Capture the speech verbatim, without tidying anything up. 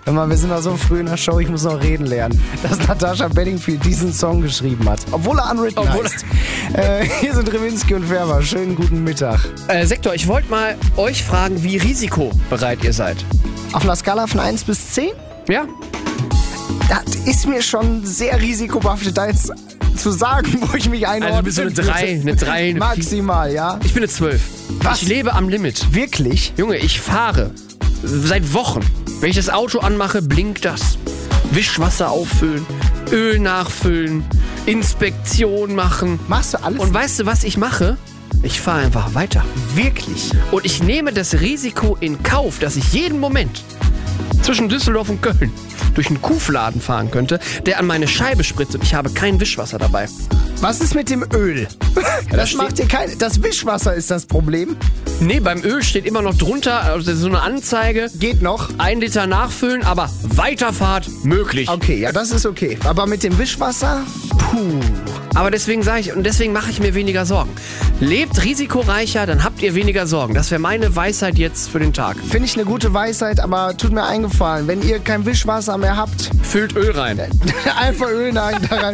Hör mal, wir sind noch so früh in der Show, ich muss noch reden lernen, dass Natascha Bedingfield diesen Song geschrieben hat. Obwohl er unwritten Obwohl heißt. Äh, hier sind Rewinski und Färber. Schönen guten Mittag. Äh, Sektor, ich wollte mal euch fragen, wie risikobereit ihr seid. Auf einer Skala von eins bis zehn? Ja? Das ist mir schon sehr risikobehaftet, da jetzt zu sagen, wo ich mich einordne. Also bist du eine drei, eine drei, eine Maximal, ja. Ich bin eine zwölf. Was? Ich lebe am Limit. Wirklich? Junge, ich fahre seit Wochen. Wenn ich das Auto anmache, blinkt das. Wischwasser auffüllen, Öl nachfüllen, Inspektion machen. Machst du alles? Und weißt du, was ich mache? Ich fahre einfach weiter. Wirklich? Und ich nehme das Risiko in Kauf, dass ich jeden Moment zwischen Düsseldorf und Köln durch einen Kuhfladen fahren könnte, der an meine Scheibe spritzt und ich habe kein Wischwasser dabei. Was ist mit dem Öl? Das steht- macht dir kein... Das Wischwasser ist das Problem. Nee, beim Öl steht immer noch drunter, also so eine Anzeige. Geht noch. Ein Liter nachfüllen, aber Weiterfahrt möglich. Okay, ja, das ist okay. Aber mit dem Wischwasser? Puh. Aber deswegen sage ich, und deswegen mache ich mir weniger Sorgen. Lebt risikoreicher, dann habt ihr weniger Sorgen. Das wäre meine Weisheit jetzt für den Tag. Finde ich eine gute Weisheit, aber tut mir eingefallen, wenn ihr kein Wischwasser mehr habt, Füllt Öl rein. einfach Öl da rein